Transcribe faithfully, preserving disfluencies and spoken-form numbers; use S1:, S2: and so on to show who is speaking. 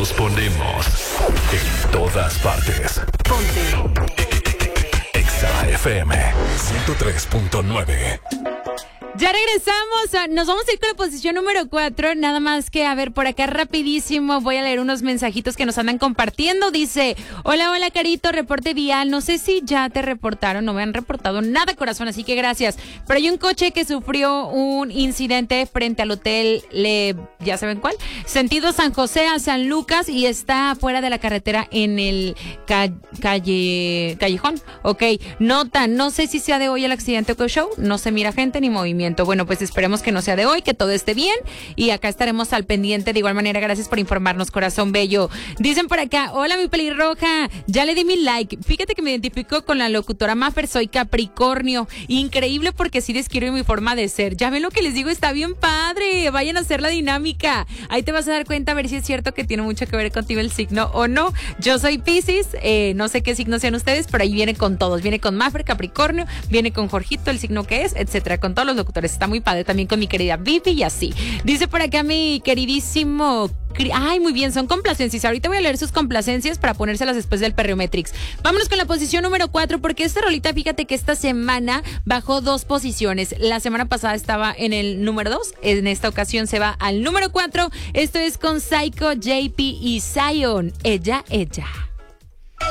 S1: Nos ponemos en todas partes.
S2: Ponte
S1: Exa F M ciento tres punto nueve.
S3: Ya regresamos, nos vamos a ir con la posición número cuatro, nada más que, a ver, por acá rapidísimo voy a leer unos mensajitos que nos andan compartiendo. Dice, hola, hola Carito, reporte vial, no sé si ya te reportaron, no me han reportado nada, corazón, así que gracias, pero hay un coche que sufrió un incidente frente al hotel, le, ya saben cuál, sentido San José a San Lucas, y está fuera de la carretera en el ca- calle callejón, ok, nota, no sé si sea de hoy el accidente o show, no se mira gente ni movimiento. Bueno, pues esperemos que no sea de hoy, que todo esté bien y acá estaremos al pendiente. De igual manera, gracias por informarnos, corazón bello. Dicen por acá, hola mi pelirroja, ya le di mi like. Fíjate que me identifico con la locutora Maffer, soy Capricornio. Increíble porque sí describe mi forma de ser. Ya ven lo que les digo, está bien padre. Vayan a hacer la dinámica. Ahí te vas a dar cuenta a ver si es cierto que tiene mucho que ver contigo el signo o no. Yo soy Piscis, eh, no sé qué signo sean ustedes, pero ahí viene con todos. Viene con Maffer, Capricornio, viene con Jorgito, el signo que es, etcétera, con todos los locutores. Está muy padre también con mi querida Vivi y así. Dice por acá mi queridísimo... Ay, muy bien, son complacencias. Ahorita voy a leer sus complacencias para ponérselas después del Perriometrix. Vámonos con la posición número cuatro, porque esta rolita, fíjate que esta semana bajó dos posiciones. La semana pasada estaba en el número dos, en esta ocasión se va al número cuatro. Esto es con Psycho, J P y Zion. Ella, ella.